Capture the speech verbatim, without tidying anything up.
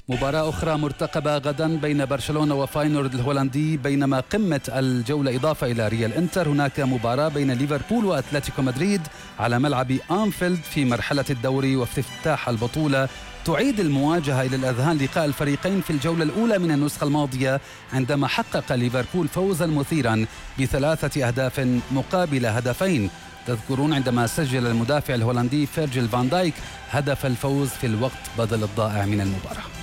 مباراة أخرى مرتقبة غدا بين برشلونة وفاينورد الهولندي، بينما قمة الجولة إضافة إلى ريال إنتر هناك مباراة بين ليفربول وأتلتيكو مدريد على ملعب أنفيلد في مرحلة الدوري وفي افتتاح البطولة. تعيد المواجهة إلى الأذهان لقاء الفريقين في الجولة الأولى من النسخة الماضية عندما حقق ليفربول فوزا مثيرا بثلاثة أهداف مقابل هدفين. تذكرون عندما سجل المدافع الهولندي فيرجيل فان دايك هدف الفوز في الوقت بدل الضائع من المباراة.